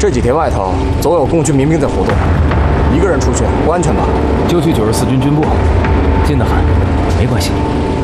这几天外头总有共军民兵在活动，一个人出去不安全吧？ 就去94军军部，近得很，没关系。